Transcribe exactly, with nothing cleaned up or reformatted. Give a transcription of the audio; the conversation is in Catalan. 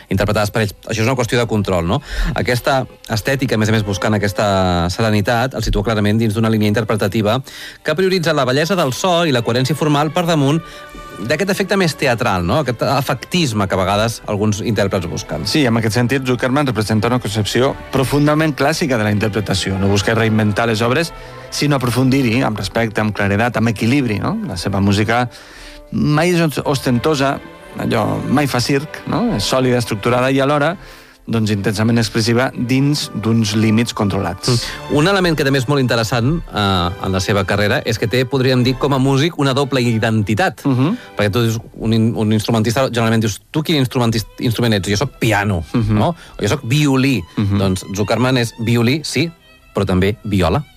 interpretades per ells. Això és una qüestió de control, no? Aquesta estètica, a més a més, buscant aquesta serenitat, el situa clarament dins d'una línia interpretativa que prioritza la bellesa del so i la coherència formal per damunt d'aquest efecte més teatral, no? Aquest efectisme que a vegades alguns intèrprets busquen. Sí, en aquest sentit, Zuckerman representa una concepció profundament clàssica de la interpretació. No busca reinventar les obres, sinó aprofundir-hi amb respecte, amb claredat, amb equilibri, no? La seva música mai és ostentosa, allò, mai fa circ, no? És sòlida, estructurada i alhora doncs intensament expressiva dins d'uns límits controlats. Mm. Un element que també és molt interessant eh, en la seva carrera és que té, podríem dir, com a músic, una doble identitat. Uh -huh. Perquè tu dius, un, un instrumentista generalment dius, tu quin instrument ets? Jo soc piano, uh -huh. no? O jo soc violí. Uh -huh. Doncs Zuckerman és violí, sí, però també viola.